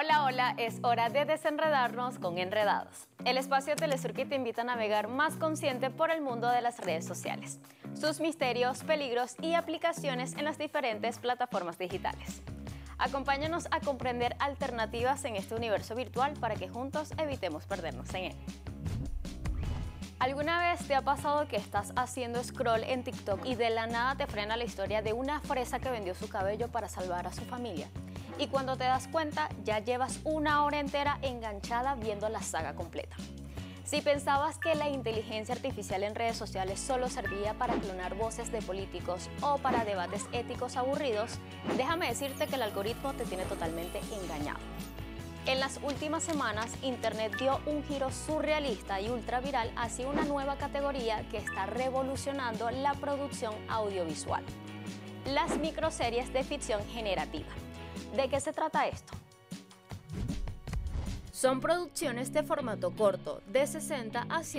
Hola, hola, es hora de desenredarnos con Enredados, el espacio de Telesur que te invita a navegar más consciente por el mundo de las redes sociales, sus misterios, peligros y aplicaciones en las diferentes plataformas digitales. Acompáñanos a comprender alternativas en este universo virtual para que juntos evitemos perdernos en él. ¿Alguna vez te ha pasado que estás haciendo scroll en TikTok y de la nada te frena la historia de una fresa que vendió su cabello para salvar a su familia? Y cuando te das cuenta, ya llevas una hora entera enganchada viendo la saga completa. Si pensabas que la inteligencia artificial en redes sociales solo servía para clonar voces de políticos o para debates éticos aburridos, déjame decirte que el algoritmo te tiene totalmente engañado. En las últimas semanas, Internet dio un giro surrealista y ultra viral hacia una nueva categoría que está revolucionando la producción audiovisual: las microseries de ficción generativa. ¿De qué se trata esto? Son producciones de formato corto, de 60 a 100